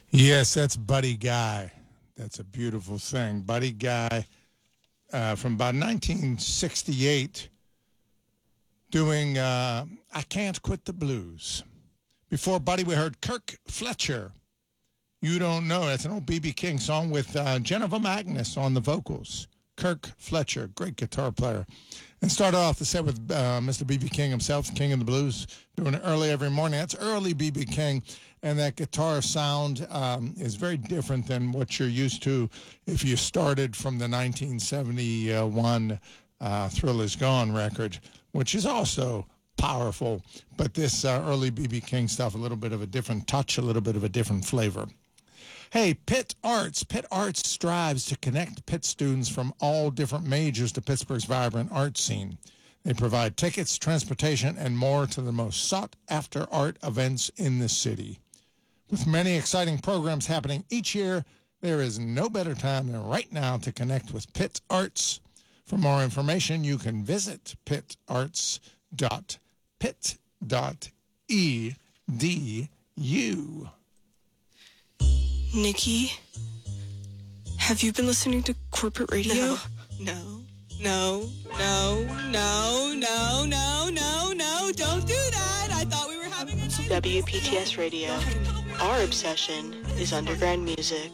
Yes, that's Buddy Guy. That's a beautiful thing. Buddy Guy from about 1968 doing I Can't Quit the Blues. Before Buddy, we heard Kirk Fletcher. You Don't Know. That's an old B.B. King song with Jennifer Magnus on the vocals. Kirk Fletcher, great guitar player. And started off the set with Mr. B.B. King himself, King of the Blues, doing it early every morning. That's early B.B. King, and that guitar sound is very different than what you're used to if you started from the 1971 Thrill Is Gone record, which is also powerful. But this early B.B. King stuff, a little bit of a different touch, a little bit of a different flavor. Hey, Pitt Arts. Pitt Arts strives to connect Pitt students from all different majors to Pittsburgh's vibrant art scene. They provide tickets, transportation, and more to the most sought-after art events in the city. With many exciting programs happening each year, there is no better time than right now to connect with Pitt Arts. For more information, you can visit pittarts.pitt.edu. Nikki, have you been listening to corporate radio? No, don't do that. I thought we were having a WPTS Radio. Our obsession is underground music.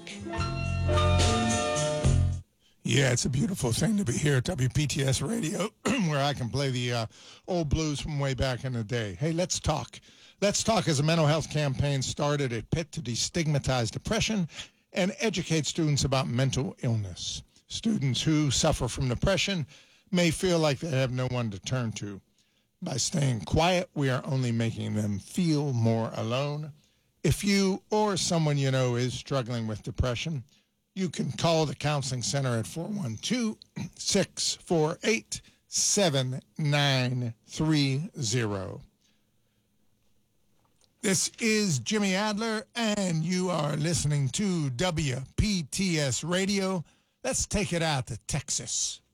Yeah, it's a beautiful thing to be here at WPTS Radio, where I can play the old blues from way back in the day. Hey, let's talk. Let's Talk is a mental health campaign started at Pitt to destigmatize depression and educate students about mental illness. Students who suffer from depression may feel like they have no one to turn to. By staying quiet, we are only making them feel more alone. If you or someone you know is struggling with depression, you can call the Counseling Center at 412-648-7930. This is Jimmy Adler, and you are listening to WPTS Radio. Let's take it out to Texas.